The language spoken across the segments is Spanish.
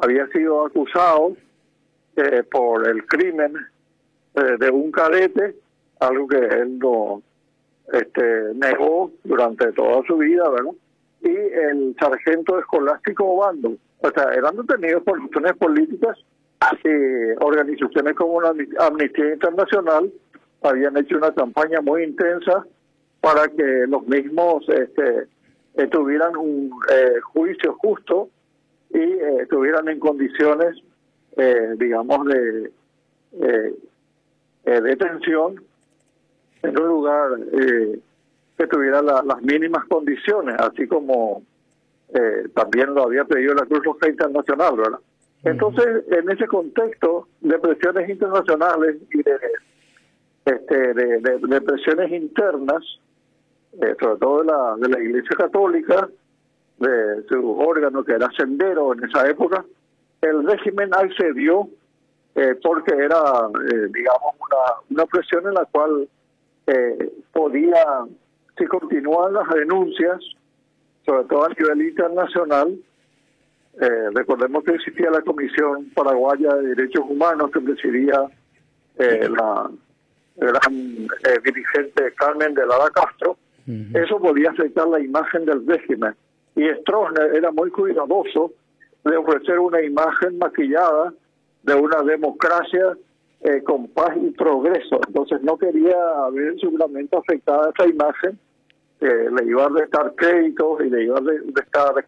había sido acusado por el crimen de un cadete, algo que él no negó durante toda su vida, ¿verdad? Y el sargento escolástico Obando. O sea, eran detenidos por razones políticas. Organizaciones como la Amnistía Internacional habían hecho una campaña muy intensa para que los mismos tuvieran un juicio justo y estuvieran en condiciones, digamos, de detención en un lugar que tuviera las mínimas condiciones, así como también lo había pedido la Cruz Roja Internacional, ¿verdad? Entonces, en ese contexto de presiones internacionales y de presiones internas, sobre todo de la Iglesia Católica, de su órgano que era Sendero en esa época, el régimen accedió porque era, digamos, una presión en la cual podía, si continúan las denuncias, sobre todo a nivel internacional. Recordemos que existía la Comisión Paraguaya de Derechos Humanos que presidía la gran dirigente Carmen de Lara Castro. Eso podía afectar la imagen del régimen. Y Stroessner era muy cuidadoso de ofrecer una imagen maquillada de una democracia con paz y progreso. Entonces no quería ver seguramente afectada esa imagen, le iba a restar créditos y le iba a restar,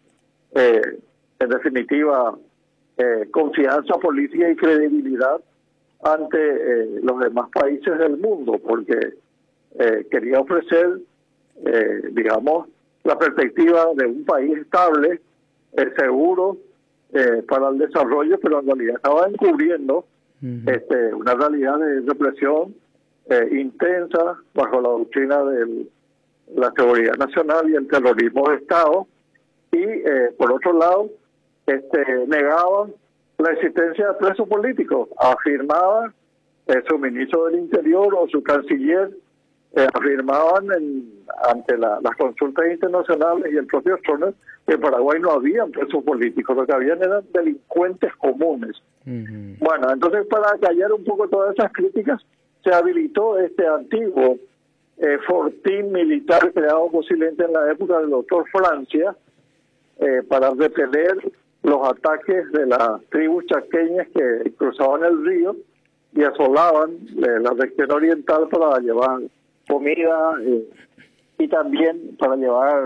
en definitiva, confianza política y credibilidad ante los demás países del mundo, porque quería ofrecer, digamos, la perspectiva de un país estable, seguro para el desarrollo, pero en realidad estaba encubriendo una realidad de represión intensa bajo la doctrina de la seguridad nacional y el terrorismo de Estado, y por otro lado negaban la existencia de presos políticos, afirmaba su ministro del Interior o su canciller, afirmaban ante las consultas internacionales y el propio Stroessner que en Paraguay no había presos políticos, lo que habían eran delincuentes comunes. Bueno, entonces para callar un poco todas esas críticas se habilitó este antiguo fortín militar creado posiblemente en la época del doctor Francia para repeler los ataques de las tribus chaqueñas que cruzaban el río y asolaban la región oriental para llevar comida y también para llevar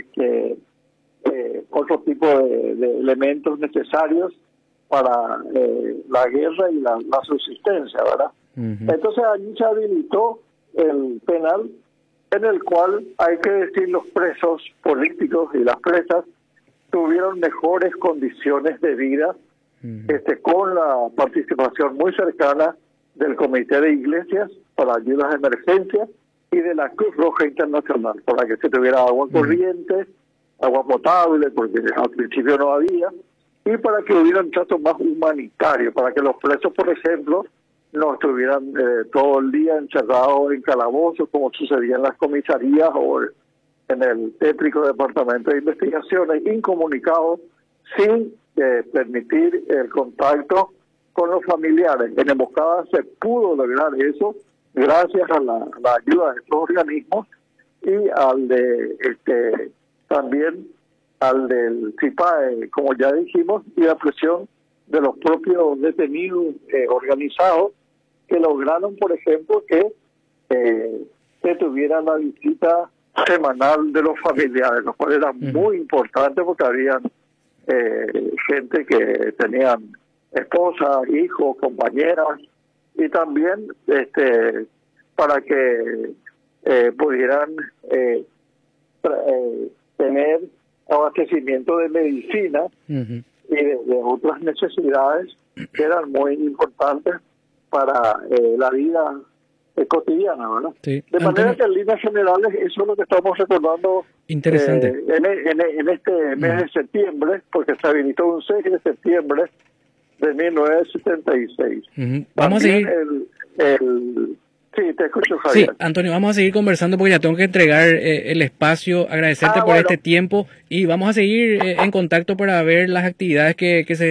otro tipo de elementos necesarios para la guerra y la subsistencia, ¿verdad? Entonces allí se habilitó el penal en el cual, hay que decir, los presos políticos y las presas tuvieron mejores condiciones de vida con la participación muy cercana del Comité de Iglesias para ayudas de emergencia y de la Cruz Roja Internacional, para que se tuviera agua corriente, agua potable, porque al principio no había, y para que hubiera un trato más humanitario, para que los presos, por ejemplo, no estuvieran todo el día encerrados en calabozos, como sucedía en las comisarías o en el tétrico Departamento de Investigaciones, incomunicados, sin permitir el contacto con los familiares. En Emboscada se pudo lograr eso gracias a la ayuda de estos organismos y al de también al del CIPAE, como ya dijimos, y la presión de los propios detenidos organizados que lograron, por ejemplo, que tuvieran la visita semanal de los familiares, lo cual era muy importante porque habían gente que tenían esposas, hijos, compañeras, y también para que pudieran tener abastecimiento de medicina y de otras necesidades que eran muy importantes para la vida cotidiana, ¿verdad? Sí. De manera que en líneas generales eso es lo que estamos recordando interesante en este mes de septiembre, porque se habilitó un 6 de septiembre de 1976. Vamos también a seguir. Sí, te escucho, Javier. Sí, Antonio, vamos a seguir conversando porque ya tengo que entregar el espacio, agradecerte por este tiempo y vamos a seguir en contacto para ver las actividades que se